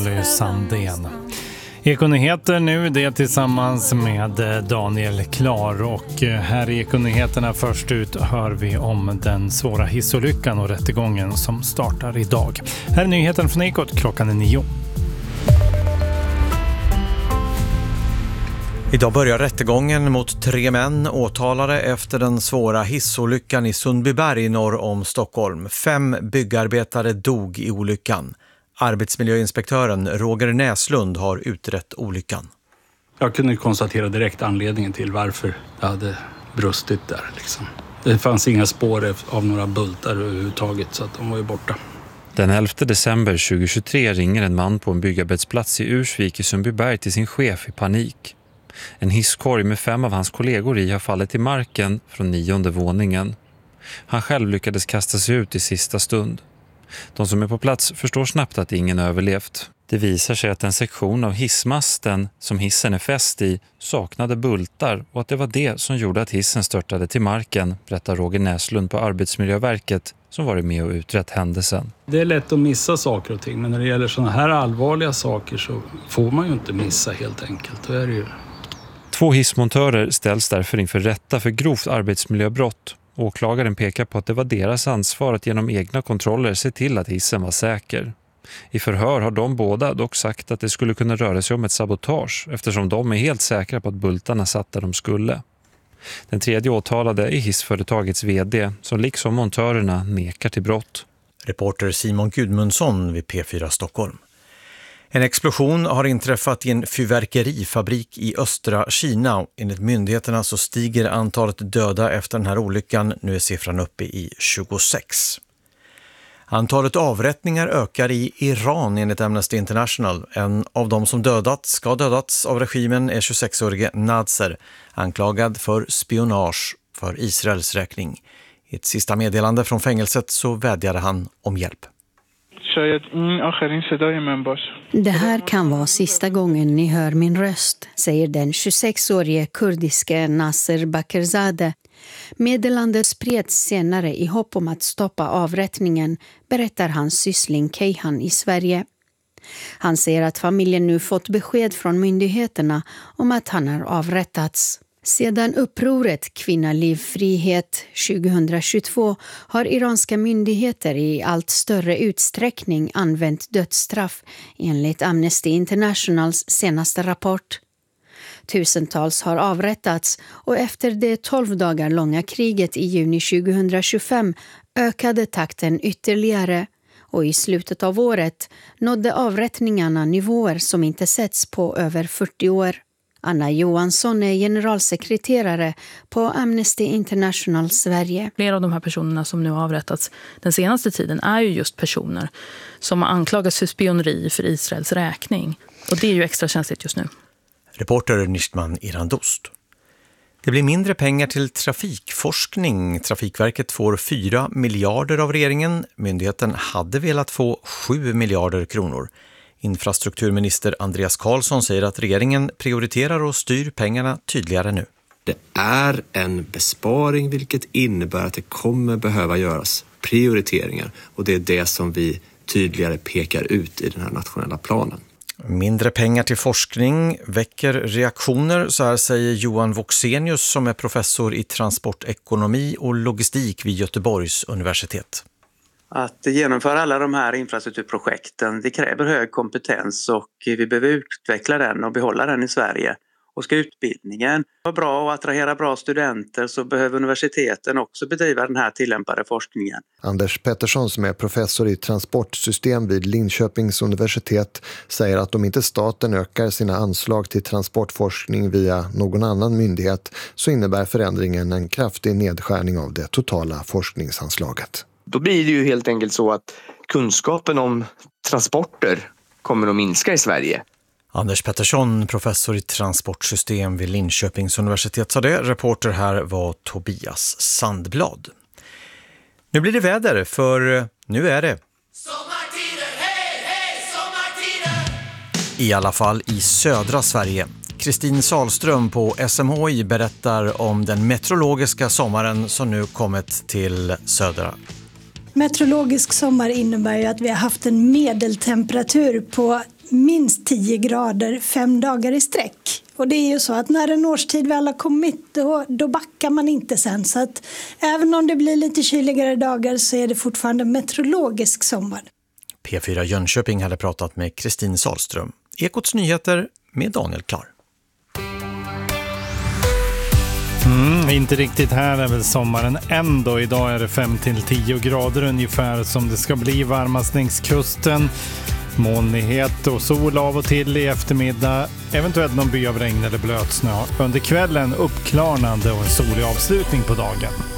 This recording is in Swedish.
Sandén. Ekonyheter nu, det tillsammans med Daniel Klar, och här i Ekonyheterna först ut hör vi om den svåra hissolyckan och rättegången som startar idag. Här är nyheten från Ekot, klockan är 9. Idag börjar rättegången mot 3 män åtalade efter den svåra hissolyckan i Sundbyberg norr om Stockholm. 5 byggarbetare dog i olyckan. Arbetsmiljöinspektören Roger Näslund har utrett olyckan. Jag kunde konstatera direkt anledningen till varför det hade brustit där. Det fanns inga spår av några bultar överhuvudtaget, så att de var ju borta. Den 11 december 2023 ringer en man på en byggarbetsplats i Ursvik i Sundbyberg till sin chef i panik. En hisskorg med 5 av hans kollegor i har fallit i marken från 9:e våningen. Han själv lyckades kasta sig ut i sista stund. De som är på plats förstår snabbt att ingen överlevt. Det visar sig att en sektion av hissmasten som hissen är fäst i saknade bultar och att det var det som gjorde att hissen störtade till marken, berättar Roger Näslund på Arbetsmiljöverket som varit med och utrett händelsen. Det är lätt att missa saker och ting, men när det gäller sådana här allvarliga saker så får man ju inte missa helt enkelt. Det är det ju. 2 hissmontörer ställs därför inför rätta för grovt arbetsmiljöbrott. Åklagaren pekar på att det var deras ansvar att genom egna kontroller se till att hissen var säker. I förhör har de båda dock sagt att det skulle kunna röra sig om ett sabotage eftersom de är helt säkra på att bultarna satt där de skulle. Den 3:e åtalade är hissföretagets vd som liksom montörerna nekar till brott. Reporter Simon Gudmundsson vid P4 Stockholm. En explosion har inträffat i en fyrverkerifabrik i östra Kina. Enligt myndigheterna så stiger antalet döda efter den här olyckan. Nu är siffran uppe i 26. Antalet avrättningar ökar i Iran enligt Amnesty International. En av dem som ska dödats av regimen är 26-årige Nazer, anklagad för spionage för Israels räkning. I ett sista meddelande från fängelset så vädjade han om hjälp. Det här kan vara sista gången ni hör min röst, säger den 26-årige kurdiske Nasser Bakerzadeh. Meddelandet spreds senare i hopp om att stoppa avrättningen, berättar hans syssling Keihan i Sverige. Han säger att familjen nu fått besked från myndigheterna om att han har avrättats. Sedan upproret Kvinnaliv frihet 2022 har iranska myndigheter i allt större utsträckning använt dödsstraff enligt Amnesty Internationals senaste rapport. Tusentals har avrättats och efter det 12 dagar långa kriget i juni 2025 ökade takten ytterligare och i slutet av året nådde avrättningarna nivåer som inte setts på över 40 år. Anna Johansson är generalsekreterare på Amnesty International Sverige. Flera av de här personerna som nu har avrättats den senaste tiden är ju just personer som har anklagats för spioneri för Israels räkning. Och det är ju extra känsligt just nu. Reporter Nishman Irandost. Det blir mindre pengar till trafikforskning. Trafikverket får 4 miljarder av regeringen. Myndigheten hade velat få 7 miljarder kronor. Infrastrukturminister Andreas Karlsson säger att regeringen prioriterar och styr pengarna tydligare nu. Det är en besparing vilket innebär att det kommer behöva göras prioriteringar och det är det som vi tydligare pekar ut i den här nationella planen. Mindre pengar till forskning väcker reaktioner, så här säger Johan Voxenius som är professor i transportekonomi och logistik vid Göteborgs universitet. Att genomföra alla de här infrastrukturprojekten, det kräver hög kompetens och vi behöver utveckla den och behålla den i Sverige. Och ska utbildningen vara bra och attrahera bra studenter så behöver universiteten också bedriva den här tillämpade forskningen. Anders Pettersson som är professor i transportsystem vid Linköpings universitet säger att om inte staten ökar sina anslag till transportforskning via någon annan myndighet så innebär förändringen en kraftig nedskärning av det totala forskningsanslaget. Då blir det ju helt enkelt så att kunskapen om transporter kommer att minska i Sverige. Anders Pettersson, professor i transportsystem vid Linköpings universitet, sa det. Reporter här var Tobias Sandblad. Nu blir det väder, för nu är det sommartider, hej, hej, sommartider! I alla fall i södra Sverige. Kristin Salström på SMHI berättar om den meteorologiska sommaren som nu kommit till södra. Meteorologisk sommar innebär ju att vi har haft en medeltemperatur på minst 10 grader 5 dagar i sträck. Och det är ju så att när en årstid väl har kommit då backar man inte sen. Så att även om det blir lite kyligare dagar så är det fortfarande meteorologisk sommar. P4 Jönköping hade pratat med Kristin Salström. Ekots nyheter med Daniel Klar. Inte riktigt, här är väl sommaren ändå. Idag är det 5-10 grader ungefär som det ska bli varmast längs kusten. Molnighet och sol av och till i eftermiddag. Eventuellt någon by av regn eller blötsnö. Under kvällen uppklarnande och en solig avslutning på dagen.